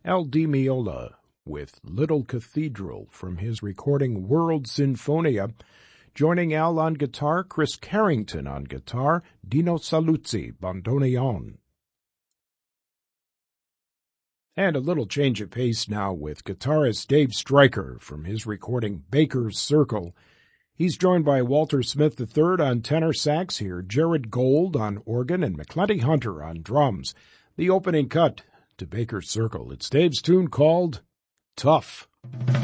Al Di Meola with Little Cathedral from his recording World Sinfonia. Joining Al on guitar, Chris Carrington on guitar, Dino Saluzzi, bandoneon. And a little change of pace now with guitarist Dave Stryker from his recording Baker's Circle. He's joined by Walter Smith III on tenor sax here, Jared Gold on organ, and McClenty Hunter on drums. The opening cut to Baker's Circle. It's Dave's tune called Tough.